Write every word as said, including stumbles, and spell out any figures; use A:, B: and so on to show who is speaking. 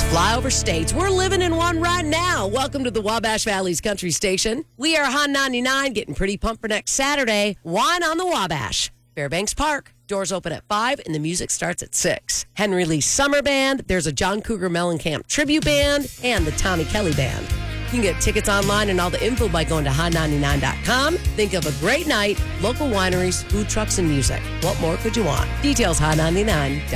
A: Flyover states. We're living in one right now. Welcome to the Wabash Valley's Country Station. We are Hot ninety-nine, getting pretty pumped for next Saturday. Wine on the Wabash. Fairbanks Park. Doors open at five and the music starts at six. Henry Lee Summer Band. There's a John Cougar Mellencamp Tribute Band and the Tommy Kelly Band. You can get tickets online and all the info by going to hot ninety-nine dot com. Think of a great night, local wineries, food trucks, and music. What more could you want? Details hot ninety-nine dot com.